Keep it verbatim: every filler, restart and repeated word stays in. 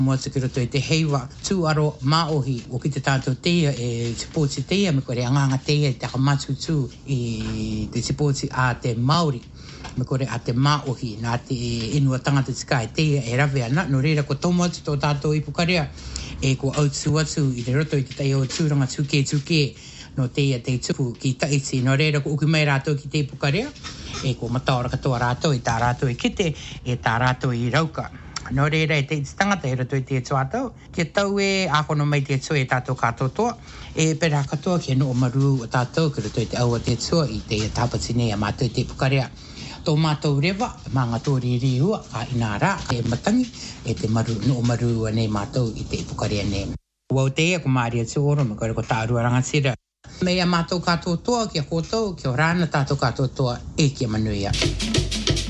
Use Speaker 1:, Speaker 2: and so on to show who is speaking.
Speaker 1: Mo te kiro toi te heiwa tū aro maohi o ki te tātou teia e te pōti teia me kore anganga teia i te hakamatu tū i te te pōti a te Māori me kore a te maohi nā te inua tangata tika e teia e rawe ana no reira ko tomo atu tō tātou i pukarea e ko au tū atu i te roto i te tai o tūranga tūke tūke no teia te tupu ki taiti no reira ko uki mai rātou ki te pukarea e ko mataora katoa rātou i tā rātou i kite e tā rātou i rauka. No reira e te tangata e roto i te tuatau, ke tau e akono mai te tua e tātou katotoa, e pera katoa ke no o maru o tātou ke roto i te aua te tua i te tāpatine a mātou i te pukarea. Tō mātou rewa, mā ngā tōri rihua, ka ina rā, ka e matangi, e te maru, no o maru nei mātou i te pukarea nei. Wau te ea ko Māria te oro, me kore ko tārua rangatira. Mea mātou katotoa, kia kōtou, kia o rāna tātou katotoa, e kia manuia.